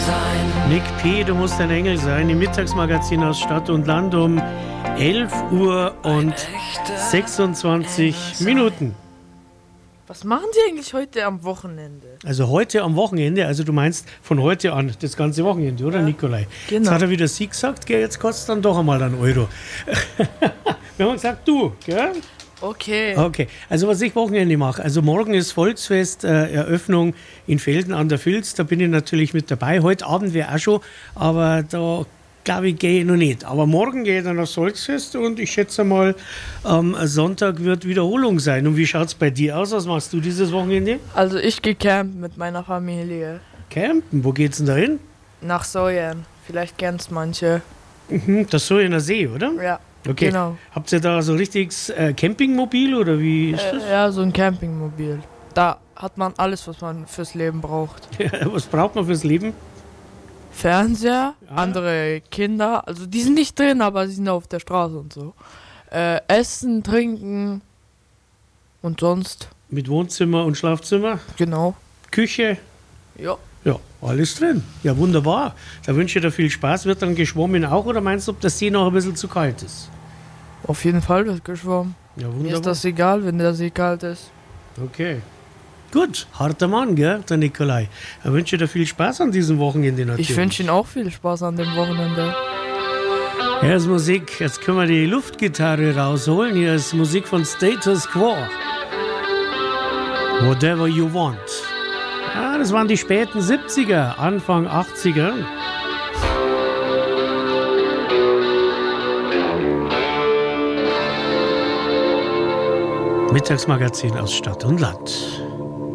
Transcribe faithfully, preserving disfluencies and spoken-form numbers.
sein. Nick P., du musst ein Engel sein. Im Mittagsmagazin aus Stadt und Land um elf Uhr und sechsundzwanzig Minuten. Was machen Sie eigentlich heute am Wochenende? Also heute am Wochenende, also du meinst von heute an das ganze Wochenende, oder, ja, Nikolai? Genau. Jetzt hat er wieder sie gesagt, gell, jetzt kostet es dann doch einmal einen Euro. Wir haben gesagt, du, gell? Okay. Okay, also was ich Wochenende mache, also morgen ist Volksfest, äh, Eröffnung in Velden an der Vils, da bin ich natürlich mit dabei. Heute Abend wäre auch schon, aber da glaube ich, gehe ich noch nicht. Aber morgen gehe ich dann aufs Volksfest und ich schätze mal, am Sonntag wird Wiederholung sein. Und wie schaut es bei dir aus? Was machst du dieses Wochenende? Also ich gehe campen mit meiner Familie. Campen? Wo geht's denn da hin? Nach Säuern. Vielleicht kennst manche. Mhm, das so in der See, oder? Ja, okay. Genau. Habt ihr da so richtiges äh, Campingmobil oder wie ist das? Äh, ja, so ein Campingmobil. Da hat man alles, was man fürs Leben braucht. Was braucht man fürs Leben? Fernseher, Ja. andere Kinder, also die sind nicht drin, aber sie sind auf der Straße und so. Äh, Essen, Trinken und sonst. Mit Wohnzimmer und Schlafzimmer? Genau. Küche? Ja. Ja, alles drin. Ja, wunderbar. Da wünsche ich dir viel Spaß. Wird dann geschwommen auch oder meinst du, ob das See noch ein bisschen zu kalt ist? Auf jeden Fall wird geschwommen. Ja, Mir wunderbar. ist das egal, wenn der See kalt ist. Okay. Gut, harter Mann, gell, der Nikolai. Ich wünsche dir viel Spaß an diesem Wochenende natürlich. Ich wünsche Ihnen auch viel Spaß an dem Wochenende. Hier ist Musik. Jetzt können wir die Luftgitarre rausholen. Hier ist Musik von Status Quo. Whatever You Want. Ja, das waren die späten siebziger, Anfang achtziger. Mittagsmagazin aus Stadt und Land.